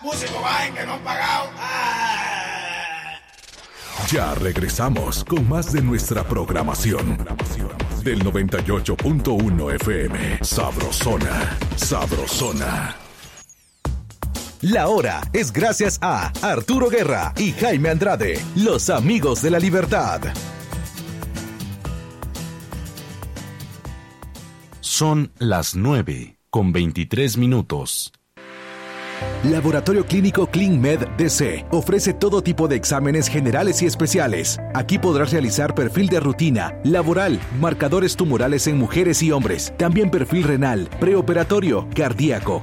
Músico, bajen que no han pagado. Ya regresamos con más de nuestra programación. Del 98.1 FM. Sabrosona. Sabrosona. La hora es gracias a Arturo Guerra y Jaime Andrade, los amigos de la libertad. Son las 9:23. Laboratorio Clínico ClinMed DC ofrece todo tipo de exámenes generales y especiales. Aquí podrás realizar perfil de rutina, laboral, marcadores tumorales en mujeres y hombres, también perfil renal, preoperatorio, cardíaco,